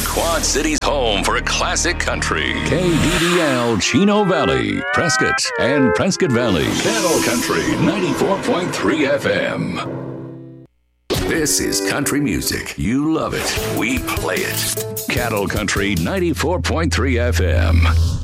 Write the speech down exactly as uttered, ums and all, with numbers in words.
Quad City's home for classic country. K D D L Chino Valley, Prescott, and Prescott Valley. Cattle Country ninety-four point three F M. This is country music. You love it. We play it. Cattle Country ninety-four point three F M.